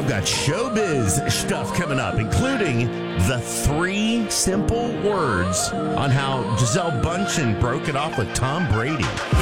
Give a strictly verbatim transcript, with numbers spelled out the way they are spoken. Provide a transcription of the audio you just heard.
I've got showbiz stuff coming up, including the three simple words on how Gisele Bundchen broke it off with Tom Brady.